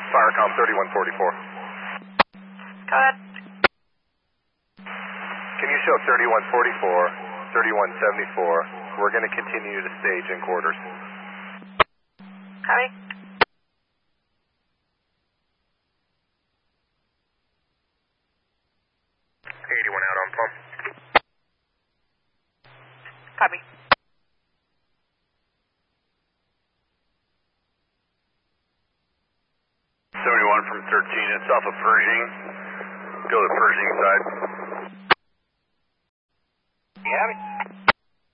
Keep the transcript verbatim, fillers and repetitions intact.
Firecom thirty-one forty-four. Go ahead. Can you show thirty-one forty-four, thirty-one seventy-four? We're going to continue to stage in quarters. Copy. eighty-one out on pump. Copy. seventy-one from thirteen, it's off of Pershing. Go to Pershing side. You have it?